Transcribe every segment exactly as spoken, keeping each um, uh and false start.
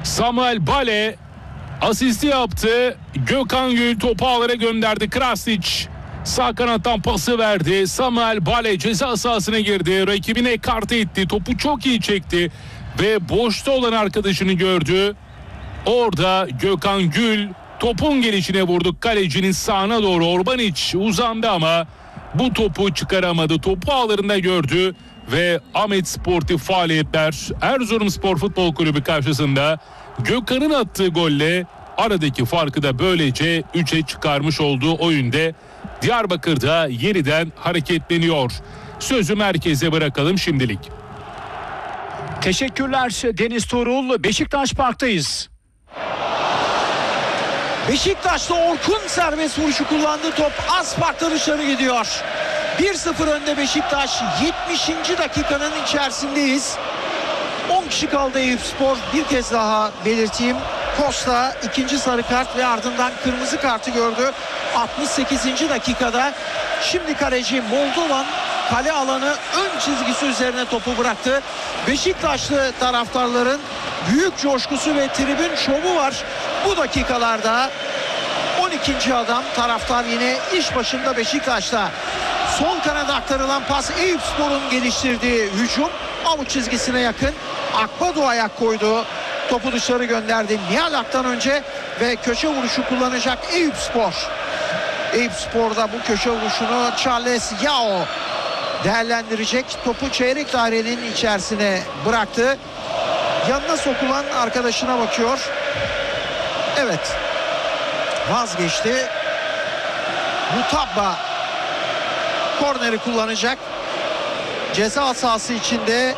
Samuel Bale asisti yaptı. Gökhan Gül topu ağlara gönderdi. Krasic sağ kanattan pası verdi. Samuel Bale ceza sahasına girdi. Rakibine ekarte etti. Topu çok iyi çekti. Ve boşta olan arkadaşını gördü. Orada Gökhan Gül topun gelişine vurdu. Kalecinin sağına doğru Orbanic uzandı ama bu topu çıkaramadı. Topu ağlarında gördü. Ve Ahmet Sportif Faaliyetler Erzurumspor Futbol Kulübü karşısında Gökhan'ın attığı golle aradaki farkı da böylece üçe çıkarmış olduğu oyunda Diyarbakır'da yeniden hareketleniyor. Sözü merkeze bırakalım şimdilik. Teşekkürler Deniz Tuğrul. Beşiktaş Park'tayız. Beşiktaş'ta Orkun serbest vuruşu kullandı. Top az parkta dışarı gidiyor. bir sıfır önde Beşiktaş. yetmişinci dakikanın içerisindeyiz. on kişi kaldı Eyüpspor. Bir kez daha belirteyim. Costa ikinci sarı kart ve ardından kırmızı kartı gördü. altmış sekizinci dakikada. Şimdi kaleci Moldovan kale alanı ön çizgisi üzerine topu bıraktı. Beşiktaşlı taraftarların büyük coşkusu ve tribün şovu var. Bu dakikalarda on ikinci adam, taraftar yine iş başında Beşiktaş'ta. Sol kanada aktarılan pas, Eyüpspor'un geliştirdiği hücum avuç çizgisine yakın. Akbado ayak koydu. Topu dışarı gönderdi Mihalak'tan önce ve köşe vuruşu kullanacak Eyüpspor. Eyüpspor'da bu köşe vuruşunu Charles Yao değerlendirecek. Topu çeyrek dairenin içerisine bıraktı. Yanına sokulan arkadaşına bakıyor. Evet. Vazgeçti. Mutabba korneri kullanacak. Ceza sahası içinde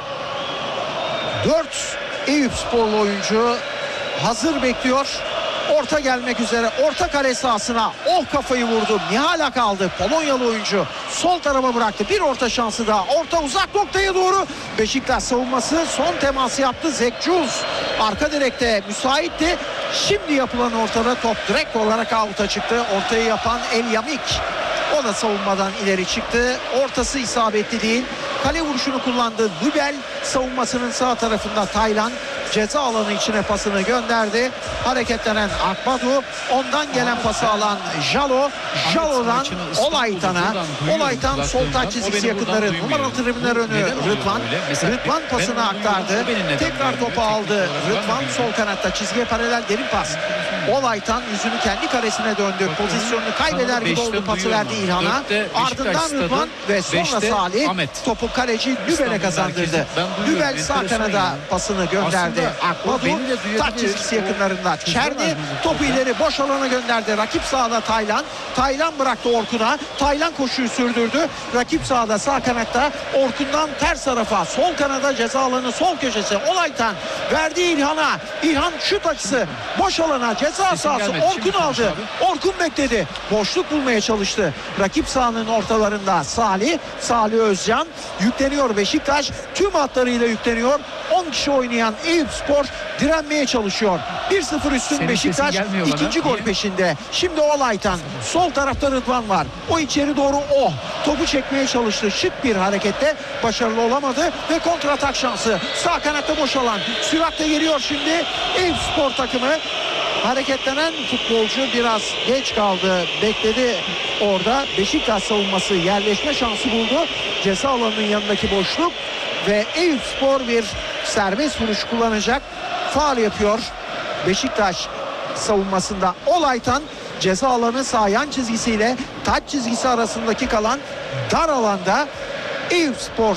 dört Eyüpsporlu oyuncu hazır bekliyor. Orta gelmek üzere. Orta kale sahasına. Oh, kafayı vurdu. Mihalak aldı. Polonyalı oyuncu. Sol tarafa bıraktı. Bir orta şansı daha. Orta uzak noktaya doğru. Beşiktaş savunması son teması yaptı. Zekcuz arka direkte müsaitti. Şimdi yapılan ortada top direkt olarak out'a çıktı. Ortayı yapan El Yamik. O da savunmadan ileri çıktı. Ortası isabetli değil. Kale vuruşunu kullandı. Lübel savunmasının sağ tarafında Taylan. Ceza alanı içine pasını gönderdi. Hareketlenen Akbadu. Ondan gelen pası alan Jalo. Jalo'dan Olaytan'a. Olaytan sol taç çizgisi yakınları. Numaralı tribünler önü Rıdvan. Rıdvan pasını aktardı. Tekrar topu aldı. Rıdvan sol kanatta çizgiye paralel derin pas. Olaytan yüzünü kendi karesine döndü. Pozisyonunu kaybeder gibi oldu, pası verdi İlhan'a. Ardından Rıdvan ve sonra Salih topu kaleci Lübel'e kazandırdı. Lübel sağ kanada pasını gönderdi. Akbadu taç çizgisi yakınlarında Çerni topu ileri boş alana gönderdi. Rakip sahada Taylan. Taylan bıraktı Orkun'a. Taylan koşuyu sürdürdü. Rakip sahada sağ kanatta. Orkun'dan ters tarafa sol kanada ceza alanı sol köşesi. Olaytan verdi İlhan'a. İlhan şut açısı boş alana ceza sahası. Orkun aldı. Orkun bekledi. Boşluk bulmaya çalıştı. Rakip sahanın ortalarında Salih. Salih Özcan yükleniyor Beşiktaş. Tüm hatlarıyla yükleniyor. on kişi oynayan Eyüpspor direnmeye çalışıyor. bir sıfır üstün senin Beşiktaş ikinci gol peşinde. Şimdi Olaytan. Sol tarafta Rıdvan var. O içeri doğru o. Topu çekmeye çalıştı. Şık bir harekette başarılı olamadı ve kontratak şansı. Sağ kanatta boş alan. Süratle geliyor şimdi Eyüpspor takımı. Hareketlenen futbolcu biraz geç kaldı. Bekledi orada. Beşiktaş savunması yerleşme şansı buldu. Ceza alanının yanındaki boşluk ve Eyüpspor bir serbest vuruş kullanacak. Faul yapıyor Beşiktaş savunmasında. Olaytan ceza alanı sağ yan çizgisiyle taç çizgisi arasındaki kalan dar alanda Eyüpspor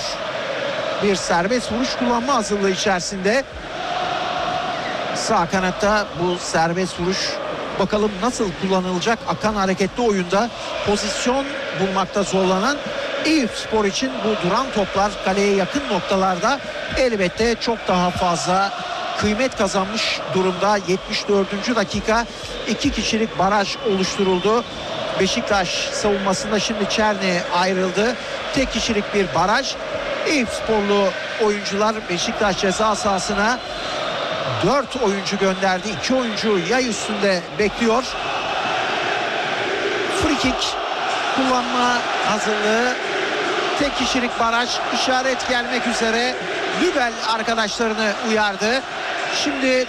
bir serbest vuruş kullanma hazırlığı içerisinde. Sağ kanatta bu serbest vuruş bakalım nasıl kullanılacak. Akan hareketli oyunda pozisyon bulmakta zorlanan Eyüpspor için bu duran toplar kaleye yakın noktalarda elbette çok daha fazla kıymet kazanmış durumda. yetmiş dördüncü dakika iki kişilik baraj oluşturuldu. Beşiktaş savunmasında şimdi Çerni ayrıldı. Tek kişilik bir baraj. Eyüpsporlu oyuncular Beşiktaş ceza sahasına dört oyuncu gönderdi. iki oyuncu yay üstünde bekliyor. Free kick kullanma hazırlığı. Tek kişilik baraj, işaret gelmek üzere. Lübel arkadaşlarını uyardı. Şimdi